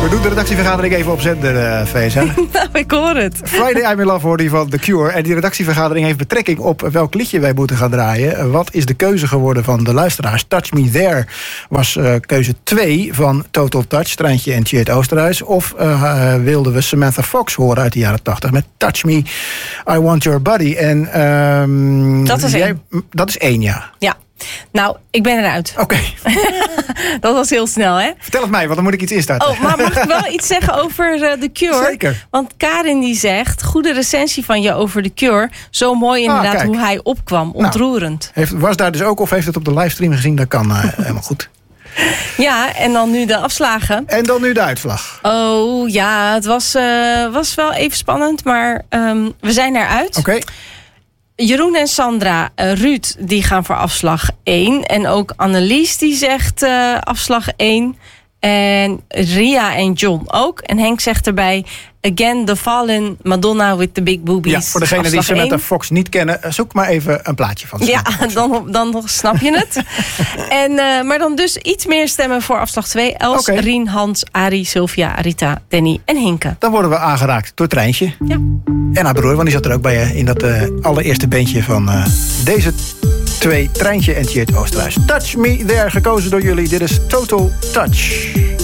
We doen de redactievergadering even op zender, Feza. Nou, ik hoor het. Friday I'm in Love hoorde je van The Cure. En die redactievergadering heeft betrekking op welk liedje wij moeten gaan draaien. Wat is de keuze geworden van de luisteraars? Touch Me There was keuze 2 van Total Touch, Treintje en Tjeerd Oosterhuis. Of wilden we Samantha Fox horen uit de jaren 80 met Touch Me, I Want Your Body. En dat is 1. Dat is 1, ja. Ja. Nou, ik ben eruit. Oké. Dat was heel snel, hè? Vertel het mij, want dan moet ik iets instarten. Oh, maar mag ik wel iets zeggen over The Cure? Zeker. Want Karin die zegt, goede recensie van je over The Cure. Zo mooi inderdaad hoe hij opkwam. Ontroerend. Was daar dus ook of heeft het op de livestream gezien? Dat kan helemaal goed. Ja, en dan nu de afslagen. En dan nu de uitslag. Oh ja, het was wel even spannend, maar we zijn eruit. Oké. Jeroen en Sandra, Ruud, die gaan voor afslag 1. En ook Annelies, die zegt afslag 1. En Ria en John ook. En Henk zegt erbij, Again, the Fallen Madonna with the big boobies. Ja, voor degenen die Samantha Fox niet kennen, zoek maar even een plaatje van. Ja, dan snap je het. Maar dan dus iets meer stemmen voor afslag 2. Els, Rien, Hans, Arie, Sylvia, Arita, Danny en Hinke. Dan worden we aangeraakt door Treintje. Ja. En haar broer, want die zat er ook bij je in dat allereerste bandje van deze 2, Treintje en Tjeerd Oosterhuis. Touch Me There, gekozen door jullie. Dit is Total Touch.